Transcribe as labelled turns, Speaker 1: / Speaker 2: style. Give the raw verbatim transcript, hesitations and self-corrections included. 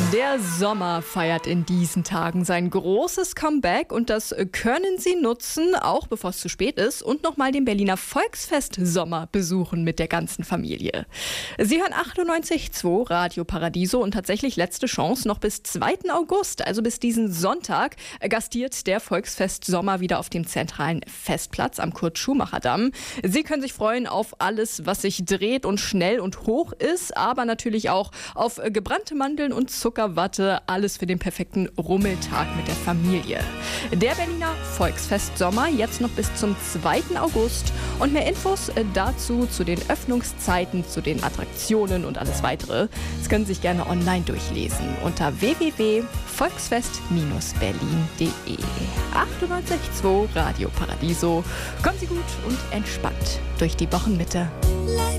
Speaker 1: Der Sommer feiert in diesen Tagen sein großes Comeback und das können Sie nutzen, auch bevor es zu spät ist, und nochmal den Berliner Volksfest Sommer besuchen mit der ganzen Familie. Sie hören achtundneunzig Komma zwei Radio Paradiso und tatsächlich letzte Chance noch bis zweiten August, also bis diesen Sonntag, gastiert der Volksfest Sommer wieder auf dem zentralen Festplatz am Kurt-Schumacher-Damm. Sie können sich freuen auf alles, was sich dreht und schnell und hoch ist, aber natürlich auch auf gebrannte Mandeln und Zuckerwatte, alles für den perfekten Rummeltag mit der Familie. Der Berliner Volksfest Sommer jetzt noch bis zum zweiten August und mehr Infos dazu, zu den Öffnungszeiten, zu den Attraktionen und alles weitere, das können Sie sich gerne online durchlesen unter w w w punkt volksfest Bindestrich berlin punkt de. achtundneunzig Komma zwei Radio Paradiso. Kommen Sie gut und entspannt durch die Wochenmitte.